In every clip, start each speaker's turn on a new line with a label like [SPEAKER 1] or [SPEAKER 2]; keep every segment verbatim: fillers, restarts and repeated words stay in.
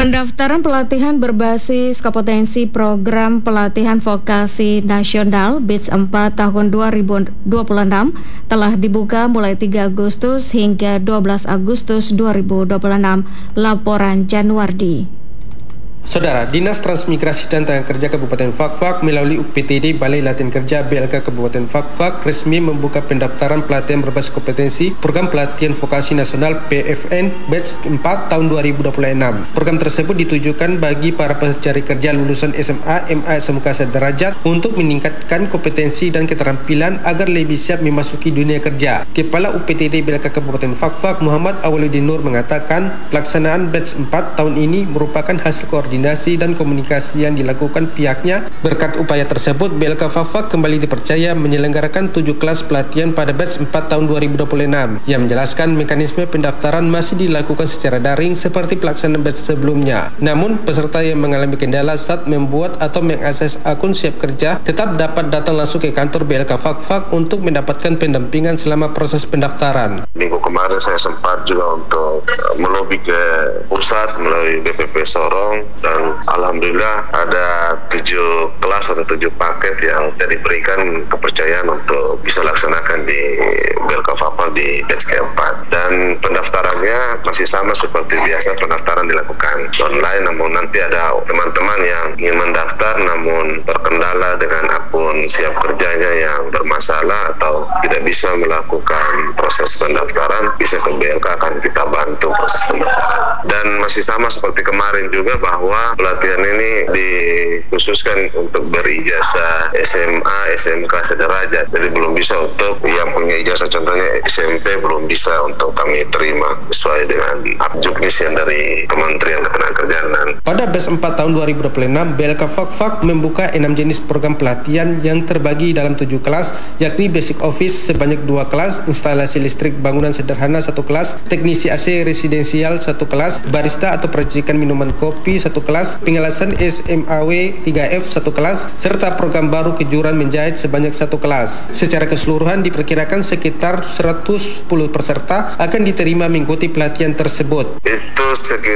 [SPEAKER 1] Pendaftaran pelatihan berbasis kompetensi program pelatihan vokasi nasional B I S empat tahun dua ribu dua puluh enam telah dibuka mulai tiga Agustus hingga dua belas Agustus dua ribu dua puluh enam. Laporan Januardi.
[SPEAKER 2] Saudara, Dinas Transmigrasi dan Tenaga Kerja Kabupaten Fakfak melalui U P T D Balai Latihan Kerja B L K Kabupaten Fakfak resmi membuka pendaftaran pelatihan berbasis kompetensi Program Pelatihan Vokasi Nasional P F N Batch empat tahun dua ribu dua puluh enam. Program tersebut ditujukan bagi para pencari kerja lulusan S M A, M A, S M K sederajat untuk meningkatkan kompetensi dan keterampilan agar lebih siap memasuki dunia kerja. Kepala U P T D B L K Kabupaten Fakfak Muhammad Awaludin Nur mengatakan pelaksanaan Batch empat tahun ini merupakan hasil koordinasi Koordinasi dan komunikasi yang dilakukan pihaknya. Berkat upaya tersebut, B L K Fakfak kembali dipercaya menyelenggarakan tujuh kelas pelatihan pada batch empat tahun dua ribu dua puluh enam yang menjelaskan mekanisme pendaftaran masih dilakukan secara daring seperti pelaksanaan batch sebelumnya. Namun, peserta yang mengalami kendala saat membuat atau mengakses akun siap kerja tetap dapat datang langsung ke kantor B L K Fakfak untuk mendapatkan pendampingan selama proses pendaftaran.
[SPEAKER 3] Minggu kemarin saya sempat juga untuk melobi ke pusat melalui B P P Sorong, dan alhamdulillah ada tujuh kelas atau tujuh paket yang diberikan kepercayaan untuk bisa laksanakan di B L K Fakfak di batch keempat. Dan pendaftarannya masih sama seperti biasa, pendaftaran dilakukan online, namun nanti ada teman-teman yang ingin mendaftar namun terkendala dengan akun siap kerjanya yang bermasalah atau tidak bisa melakukan proses pendaftaran, bisa ke B L K, akan kita bantu proses pendaftaran. Dan masih sama seperti kemarin juga bahwa pelatihan ini dikhususkan untuk berijazah S M A, S M K sederajat. Jadi belum bisa untuk yang punya ijazah contohnya S M P, belum bisa untuk kami terima sesuai dengan juknis yang dari Kementerian Ketenagakerjaan.
[SPEAKER 2] Pada batch empat tahun dua ribu dua puluh enam, B L K Fakfak membuka enam jenis program pelatihan yang terbagi dalam tujuh kelas, yakni Basic Office sebanyak dua kelas, Instalasi Listrik Bangunan Sederhana satu kelas, Teknisi A C Residensial satu kelas, Barista atau Peracikan Minuman Kopi satu kelas, Pengelasan S M A W tiga F satu kelas, serta program baru kejuruan menjahit sebanyak satu kelas. Secara keseluruhan diperkirakan sekitar seratus sepuluh peserta akan diterima mengikuti pelatihan tersebut.
[SPEAKER 3] Itu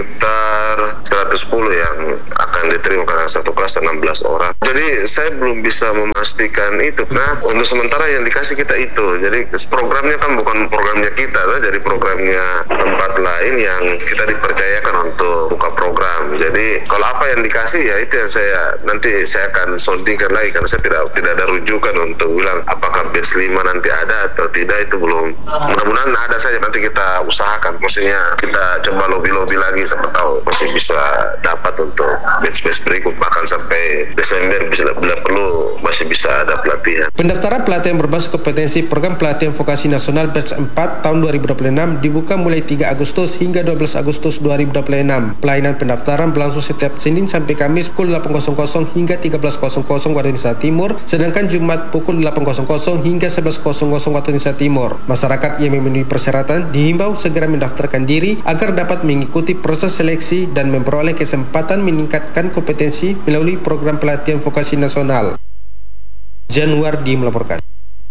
[SPEAKER 3] sekitar seratus sepuluh yang akan diterima karena satu kelas enam belas orang. Jadi saya belum bisa memastikan itu. Nah, untuk sementara yang dikasih kita itu. Jadi programnya kan bukan programnya kita, jadi programnya tempat lain yang kita dipercayakan untuk buka program. Jadi kalau apa yang dikasih ya itu yang saya nanti saya akan soundingkan lagi, karena saya tidak tidak ada rujukan untuk bilang apakah batch lima nanti ada atau tidak, itu belum. Mudah-mudahan ada saja, nanti kita usahakan. Maksudnya kita coba lobby-lobby lagi siapa tahu masih bisa dapat untuk batch-batch berikut, bahkan sampai Desember bila, bila perlu masih bisa ada pelatihan.
[SPEAKER 2] Pendaftaran pelatihan berbasis kompetensi Program Pelatihan Vokasi Nasional batch empat tahun dua ribu dua puluh enam dibuka mulai tiga Agustus hingga dua belas Agustus dua ribu dua puluh enam. Pelayanan pendaftaran berlangsung setiap Senin sampai Kamis pukul delapan hingga tiga belas waktu Indonesia Timur, sedangkan Jumat pukul delapan hingga sebelas waktu Indonesia Timur. Masyarakat yang memenuhi persyaratan dihimbau segera mendaftarkan diri agar dapat mengikuti proses seleksi dan memperoleh kesempatan meningkatkan kompetensi melalui Program Pelatihan Vokasi Nasional. Januardi melaporkan.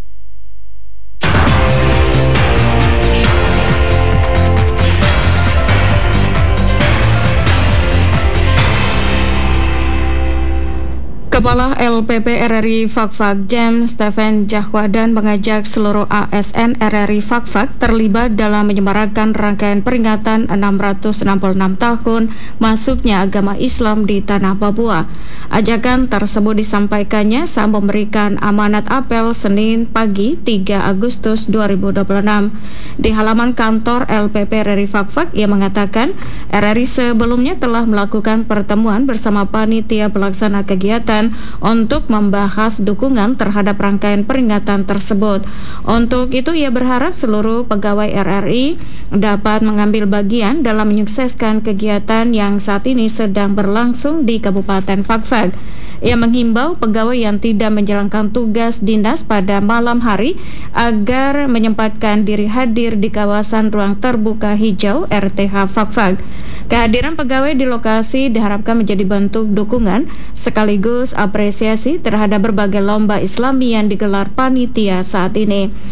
[SPEAKER 1] Kepala L P P R R I Fakfak James Stephen Jahwadan mengajak seluruh A S N R R I Fakfak terlibat dalam menyemarakan rangkaian peringatan enam ratus enam puluh enam tahun masuknya agama Islam di Tanah Papua. Ajakan tersebut disampaikannya saat memberikan amanat apel Senin pagi tiga Agustus dua ribu dua puluh enam di halaman kantor L P P R R I Fakfak. Ia mengatakan R R I sebelumnya telah melakukan pertemuan bersama panitia pelaksana kegiatan untuk membahas dukungan terhadap rangkaian peringatan tersebut. Untuk itu ia berharap seluruh pegawai R R I dapat mengambil bagian dalam menyukseskan kegiatan yang saat ini sedang berlangsung di Kabupaten Fakfak. Ia menghimbau pegawai yang tidak menjalankan tugas dinas pada malam hari agar menyempatkan diri hadir di kawasan ruang terbuka hijau R T H Fakfak. Kehadiran pegawai di lokasi diharapkan menjadi bentuk dukungan sekaligus apresiasi terhadap berbagai lomba Islami yang digelar panitia saat ini.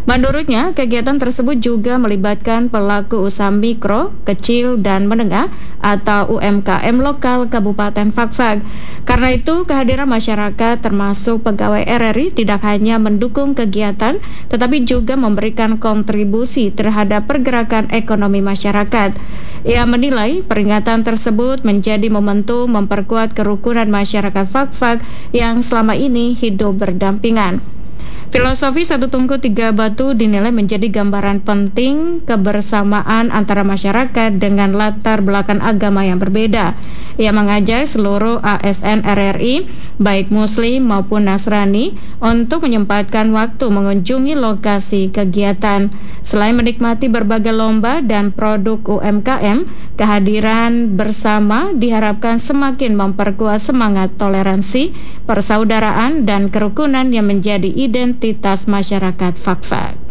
[SPEAKER 1] Menurutnya, kegiatan tersebut juga melibatkan pelaku usaha mikro, kecil, dan menengah atau U M K M lokal Kabupaten Fakfak. Karena itu, kehadiran masyarakat termasuk pegawai R R I tidak hanya mendukung kegiatan, tetapi juga memberikan kontribusi terhadap pergerakan ekonomi masyarakat. Ia menilai peringatan tersebut menjadi momentum memperkuat kerukunan masyarakat Fakfak yang selama ini hidup berdampingan. Filosofi Satu Tungku Tiga Batu dinilai menjadi gambaran penting kebersamaan antara masyarakat dengan latar belakang agama yang berbeda. Ia mengajak seluruh A S N R R I, baik Muslim maupun Nasrani, untuk menyempatkan waktu mengunjungi lokasi kegiatan. Selain menikmati berbagai lomba dan produk U M K M, kehadiran bersama diharapkan semakin memperkuat semangat toleransi, persaudaraan, dan kerukunan yang menjadi identitas masyarakat Fakfak.